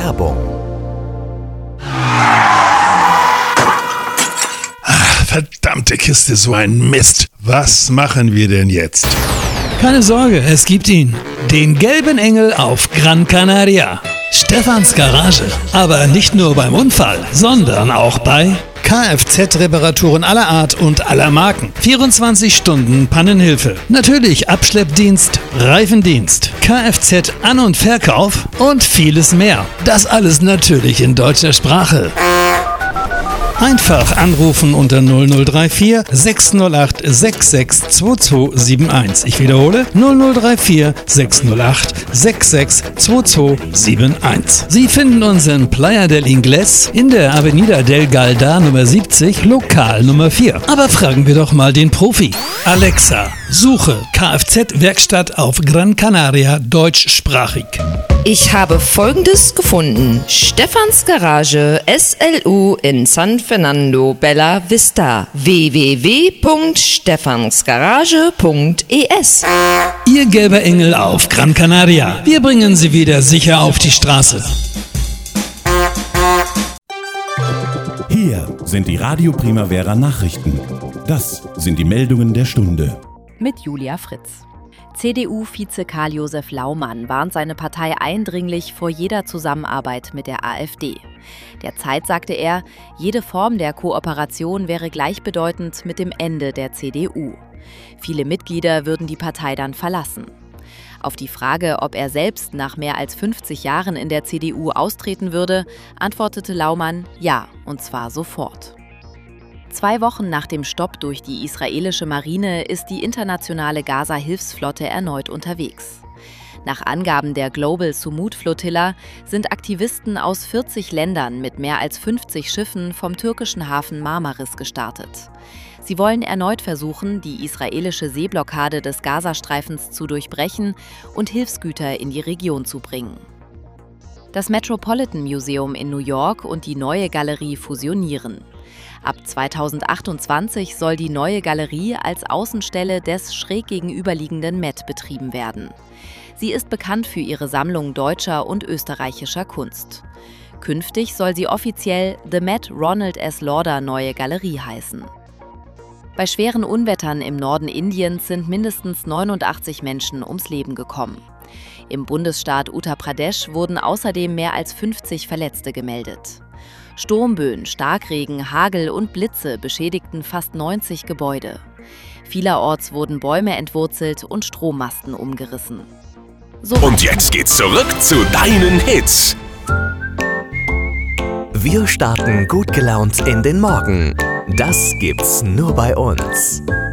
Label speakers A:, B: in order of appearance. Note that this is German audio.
A: Werbung.
B: Verdammte Kiste, so ein Mist. Was machen wir denn jetzt?
C: Keine Sorge, es gibt ihn. Den gelben Engel auf Gran Canaria. Stefans Garage. Aber nicht nur beim Unfall, sondern auch bei Kfz-Reparaturen aller Art und aller Marken. 24 Stunden Pannenhilfe. Natürlich Abschleppdienst, Reifendienst, Kfz-An- und Verkauf und vieles mehr. Das alles natürlich in deutscher Sprache. Einfach anrufen unter 0034 608 662271. Ich wiederhole 0034 608 662271. Sie finden uns in Playa del Ingles in der Avenida del Galda Nummer 70, Lokal Nummer 4. Aber fragen wir doch mal den Profi. Alexa, suche Kfz-Werkstatt auf Gran Canaria deutschsprachig.
D: Ich habe Folgendes gefunden. Stefans Garage SLU in San Fernando Bella Vista. www.stefansgarage.es.
C: Ihr gelber Engel auf Gran Canaria. Wir bringen Sie wieder sicher auf die Straße.
E: Hier sind die Radio Primavera Nachrichten. Das sind die Meldungen der Stunde.
F: Mit Julia Fritz. CDU-Vize Karl-Josef Laumann warnt seine Partei eindringlich vor jeder Zusammenarbeit mit der AfD. Der Zeit sagte er, jede Form der Kooperation wäre gleichbedeutend mit dem Ende der CDU. Viele Mitglieder würden die Partei dann verlassen. Auf die Frage, ob er selbst nach mehr als 50 Jahren in der CDU austreten würde, antwortete Laumann ja, und zwar sofort. 2 Wochen nach dem Stopp durch die israelische Marine ist die internationale Gaza-Hilfsflotte erneut unterwegs. Nach Angaben der Global Sumud-Flotilla sind Aktivisten aus 40 Ländern mit mehr als 50 Schiffen vom türkischen Hafen Marmaris gestartet. Sie wollen erneut versuchen, die israelische Seeblockade des Gazastreifens zu durchbrechen und Hilfsgüter in die Region zu bringen. Das Metropolitan Museum in New York und die Neue Galerie fusionieren. Ab 2028 soll die Neue Galerie als Außenstelle des schräg gegenüberliegenden Met betrieben werden. Sie ist bekannt für ihre Sammlung deutscher und österreichischer Kunst. Künftig soll sie offiziell The Met Ronald S. Lauder Neue Galerie heißen. Bei schweren Unwettern im Norden Indiens sind mindestens 89 Menschen ums Leben gekommen. Im Bundesstaat Uttar Pradesh wurden außerdem mehr als 50 Verletzte gemeldet. Sturmböen, Starkregen, Hagel und Blitze beschädigten fast 90 Gebäude. Vielerorts wurden Bäume entwurzelt und Strommasten umgerissen.
A: Und jetzt geht's zurück zu deinen Hits. Wir starten gut gelaunt in den Morgen. Das gibt's nur bei uns.